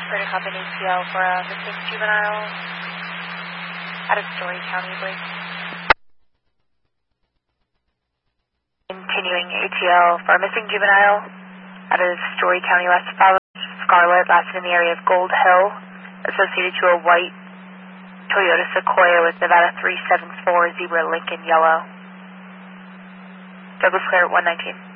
Pretty copy an ATL for a missing juvenile out of Story County, please. Continuing ATL for a missing juvenile out of Story County, last followed Scarlet, last in the area of Gold Hill, associated to a white Toyota Sequoia with Nevada 374 Zebra Lincoln Yellow. Douglas Clear 119.